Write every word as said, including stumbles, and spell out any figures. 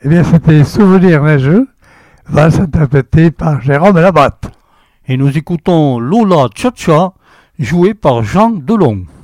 Eh bien, c'était Souvenir neigeux, valse interprétée par Jérôme Labatte. Et nous écoutons Lola Cha Cha, jouée par Jean Delon.